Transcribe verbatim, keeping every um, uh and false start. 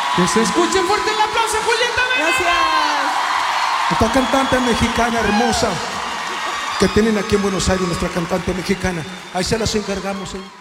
Que se escuche fuerte el aplauso, Julieta Venegas. Gracias. Esta cantante mexicana hermosa que tienen aquí en Buenos Aires, nuestra cantante mexicana. Ahí se las encargamos, ¿eh?